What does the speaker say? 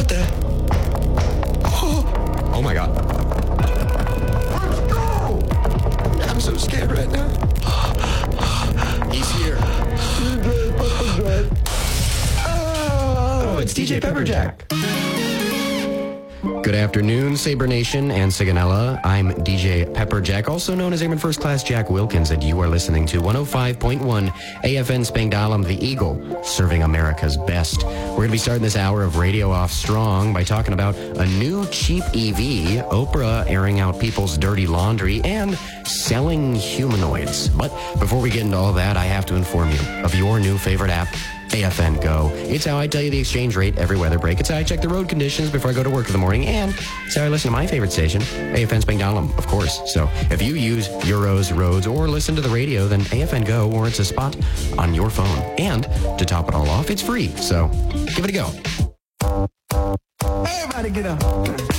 the? Oh my God. Let's go! I'm so scared right now. He's here. Oh, it's DJ Pepperjack. Good afternoon, Sabre Nation and Sigonella. I'm DJ Pepperjack, also known as Airman First Class Jack Wilkins, and you are listening to 105.1 AFN Spangdahlem, the Eagle, serving America's best. We're going to be starting this hour of Radio Off strong by talking about a new cheap EV, Oprah airing out people's dirty laundry, and selling humanoids. But before we get into all that, I have to inform you of your new favorite app, AFN Go. It's how I tell you the exchange rate every weather break. It's how I check the road conditions before I go to work in the morning. And it's how I listen to my favorite station, AFN Spangdahlem, of course. So if you use Euros, roads, or listen to the radio, then AFN Go warrants a spot on your phone. And to top it all off, it's free. So give it a go. Everybody get up.